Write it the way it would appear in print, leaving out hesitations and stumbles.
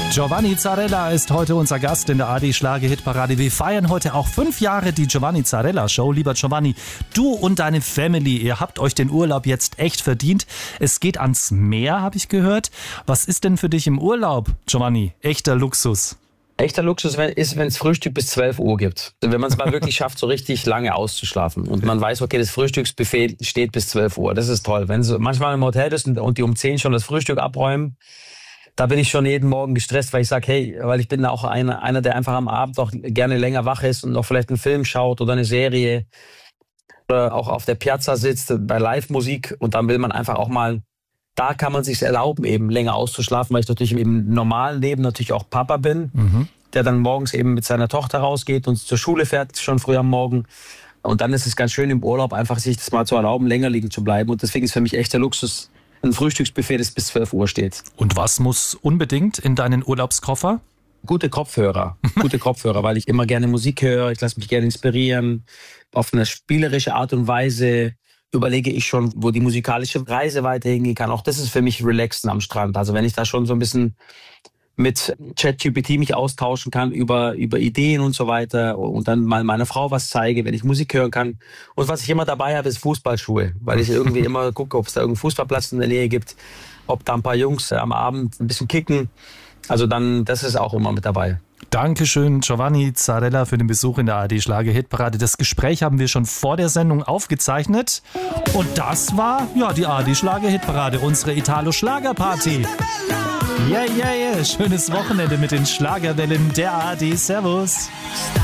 Giovanni Zarella ist heute unser Gast in der ARD-Schlager-Hitparade. Wir feiern heute auch 5 Jahre die Giovanni Zarella Show. Lieber Giovanni, du und deine Family, ihr habt euch den Urlaub jetzt echt verdient. Es geht ans Meer, habe ich gehört. Was ist denn für dich im Urlaub, Giovanni? Echter Luxus. Echter Luxus ist, wenn es Frühstück bis 12 Uhr gibt. Wenn man es mal wirklich schafft, so richtig lange auszuschlafen. Und man weiß, okay, das Frühstücksbuffet steht bis 12 Uhr. Das ist toll. Wenn du manchmal im Hotel bist und die um 10 schon das Frühstück abräumen, da bin ich schon jeden Morgen gestresst, weil ich sage, hey, weil ich bin auch einer, der einfach am Abend auch gerne länger wach ist und noch vielleicht einen Film schaut oder eine Serie oder auch auf der Piazza sitzt bei Live-Musik und dann will man einfach auch mal, da kann man sich erlauben, eben länger auszuschlafen, weil ich natürlich im normalen Leben natürlich auch Papa bin, der dann morgens eben mit seiner Tochter rausgeht und zur Schule fährt, schon früh am Morgen. Und dann ist es ganz schön im Urlaub einfach sich das mal zu erlauben, länger liegen zu bleiben. Und deswegen ist für mich echter Luxus ein Frühstücksbuffet, das bis 12 Uhr steht. Und was muss unbedingt in deinen Urlaubskoffer? Gute Kopfhörer, weil ich immer gerne Musik höre, ich lasse mich gerne inspirieren. Auf eine spielerische Art und Weise überlege ich schon, wo die musikalische Reise weiter hingehen kann. Auch das ist für mich relaxen am Strand. Also wenn ich da schon so ein bisschen mit ChatGPT mich austauschen kann über Ideen und so weiter und dann mal meiner Frau was zeige, wenn ich Musik hören kann. Und was ich immer dabei habe, ist Fußballschuhe, weil ich irgendwie immer gucke, ob es da irgendeinen Fußballplatz in der Nähe gibt, ob da ein paar Jungs am Abend ein bisschen kicken. Also dann, das ist auch immer mit dabei. Dankeschön, Giovanni Zarella, für den Besuch in der ARD-Schlager-Hitparade. Das Gespräch haben wir schon vor der Sendung aufgezeichnet. Und das war, ja, die ARD-Schlager-Hitparade, unsere Italo-Schlager-Party. Yeah. Schönes Wochenende mit den Schlagerwellen der ARD. Servus.